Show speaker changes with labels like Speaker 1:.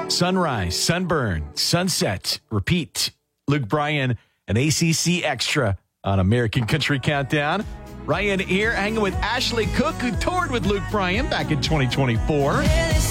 Speaker 1: Sunrise, sunburn, sunset, repeat. Luke Bryan, an ACC extra on American Country Countdown. Ryan here hanging with Ashley Cook, who toured with Luke Bryan back in 2024.